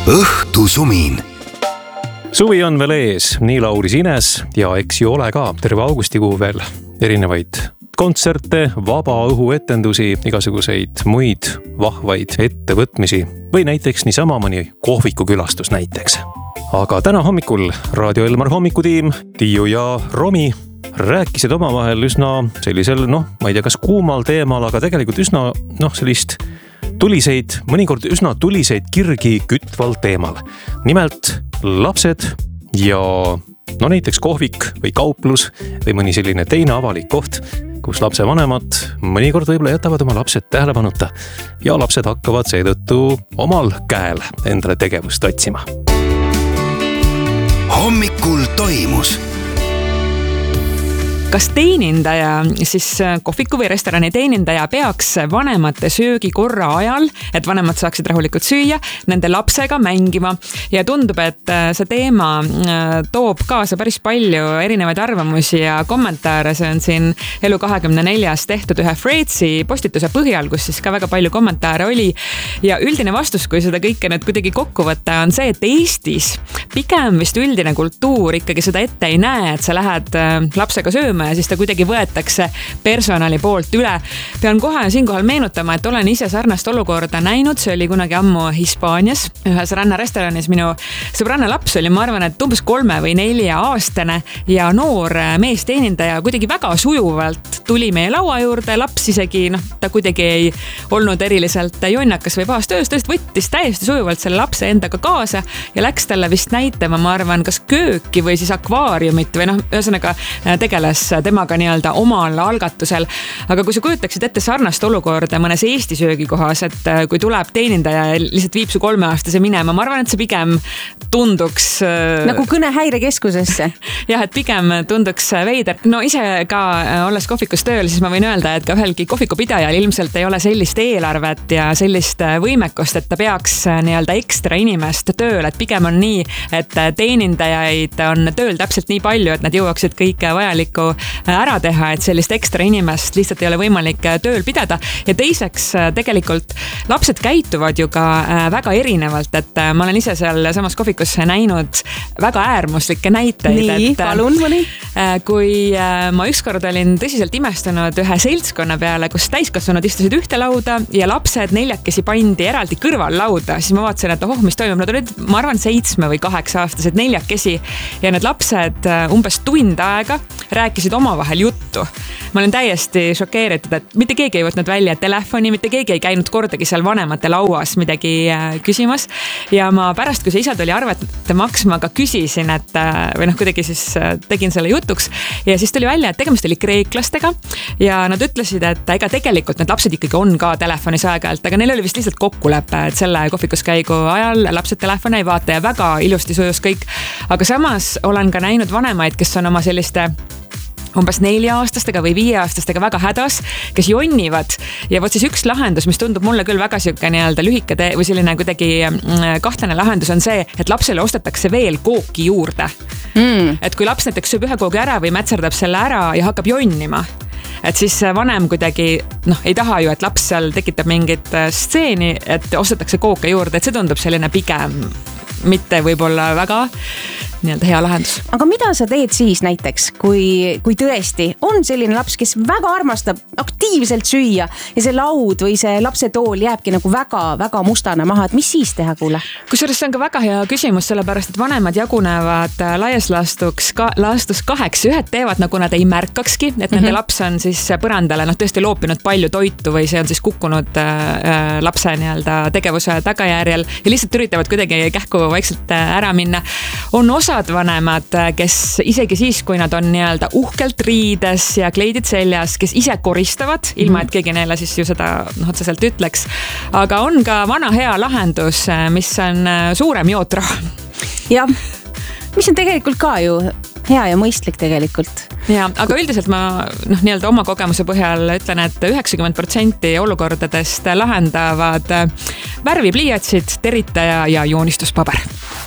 õhtusumin. Suvi on veel ees, nii lauris Ines ja eks ju ole ka terve augustikuu veel erinevaid kontserte, vaba õhuetendusi, igasuguseid muid vahvaid ettevõtmisi või näiteks niisama mõni kohvikukülastus näiteks. Aga täna hommikul Raadio Elmar hommikutiim Tiiu ja Romi rääkisid omavahel üsna sellisel, ma ei tea, kas kuumal teemal, aga tegelikult üsna, sellist tuliseid, mõnikord üsna tuliseid kirgi kütval teemal. Nimelt lapsed ja näiteks kohvik või kauplus või mõni selline teine avalik koht, kus lapsevanemad mõnikord võib-olla jätavad oma lapsed tähelepanuta ja lapsed hakkavad seetõttu omal käel endale tegevust otsima. Hommikul toimus. Kas teenindaja, siis kohviku või restorani teenindaja peaks vanemate söögikorra ajal, et vanemad saaksid rahulikult süüa, nende lapsega mängima ja tundub, et see teema toob kaasa päris palju erinevaid arvamusi ja kommentaare. See on siin Elu24 tehtud ühe Freetsi postituse põhjal, kus siis ka väga palju kommentaare oli ja üldine vastus, kui seda kõike nüüd kuidagi kokku võtta, on see, et Eestis pigem vist üldine kultuur ikkagi seda ette ei näe, et sa lähed lapsega sööma ja siis ta kuidagi võetakse personali poolt üle. Pean kohe siinkohal meenutama, et olen ise sarnast olukorda näinud. See oli kunagi ammu Hispaanias. Ühes rannarestoranis minu sõbranna laps oli, ma arvan, et umbes 3 või 4 aastane ja noor meesteenindaja kuidagi väga sujuvalt tuli meie laua juurde. Laps isegi, ta kuidagi ei olnud eriliselt jonnakas või pahast ööst, võttis täiesti sujuvalt selle lapse endaga kaasa ja läks talle vist näitama, ma arvan, kas kööki või siis akvaariumit või ühesõnaga tegeles temaga nii-öelda omal algatusel. Aga kui sa kujutaksid ette sarnast olukorda mõnes Eesti söögikohas, et kui tuleb teenindaja ja lihtsalt viib su 3-aastase minema, ma arvan, et see pigem tunduks nagu kõne häirekeskusesse. Jah, et pigem tunduks veider. Ise ka olles kohvikus tööl, siis ma võin öelda, et ka ühelgi kohvikupidajal ilmselt ei ole sellist eelarvet ja sellist võimekust, et ta peaks nii-öelda ekstra inimest tööl, et pigem on nii, et teenindajaid on tööl täpselt nii palju, et nad jõuaksid kõike vajalikku ära teha, et sellist ekstra inimest lihtsalt ei ole võimalik tööl pidada. Ja teiseks tegelikult lapsed käituvad ju ka väga erinevalt, et ma olen ise seal samas kohvikus näinud väga äärmuslikke näiteid. Nii, palun mõni. Kui ma ükskord olin tõsiselt imestunud ühe seltskonna peale, kus täiskasvanud istusid ühte lauda ja lapsed 4 pandi eraldi kõrval lauda, siis ma vaatasin, et mis toimub. Nad olid, ma arvan, 7 või 8 aastased 4 ja need lapsed umbes tund aega rääkisid omavahel juttu. Ma olen täiesti šokeeritud, et mitte keegi ei võtnud välja telefoni, mitte keegi ei käinud kordagi seal vanemate lauas midagi küsimas. Ja ma pärast, kui see isa tuli arvete maksma, ka küsisin, et kuidagi siis tegin selle jutuks ja siis tuli välja, et tegemist oli kreeklastega ja nad ütlesid, et ega tegelikult need lapsed ikkagi on ka telefonis aeg-ajalt, aga neil oli vist lihtsalt kokkulepe, et selle kohvikuskäigu ajal lapsed telefone ei vaata ja väga ilusti sujus kõik. Aga samas olen ka näinud vanemaid, kes on oma selliste umbes 4-aastastega või 5-aastastega väga hädas, kes jonnivad ja võt siis üks lahendus, mis tundub mulle küll väga siuke nii-öelda lühike või selline kuidagi kahtlane lahendus on see, et lapsele ostetakse veel kooki juurde. Et kui laps näiteks sööb ühe koogi ära või mätserdab selle ära ja hakkab jonnima, et siis vanem kuidagi ei taha ju, et laps seal tekitab mingit stseeni, et ostetakse kooke juurde, et see tundub selline pigem mitte võib-olla väga nii-öelda hea lahendus. Aga mida sa teed siis näiteks, kui tõesti on selline laps, kes väga armastab aktiivselt süüa ja see laud või see lapsetool jääbki nagu väga mustane maha, et mis siis teha, kuule? Kusjuures see on ka väga hea küsimus, sellepärast et vanemad jagunevad laias laastus 2. Ühed teevad, nagu nad ei märkakski, et nende laps on siis põrandale tõesti loopinud palju toitu või see on siis kukkunud lapse nii-öelda tegevuse tagajärjel ja lihtsalt üritavad kuidagi kähku vaikselt ära minna. On osad vanemad, kes isegi siis, kui nad on nii-öelda uhkelt riides ja kleidid seljas, kes ise koristavad, ilma et keegi neile siis ju seda otseselt ütleks. Aga on ka vana hea lahendus, mis on suurem jootraha. Ja, mis on tegelikult ka ju hea ja mõistlik tegelikult. Ja, aga üldiselt ma nii-öelda oma kogemuse põhjal ütlen, et 90% olukordadest lahendavad värvipliiatsid, teritaja ja joonistuspaber.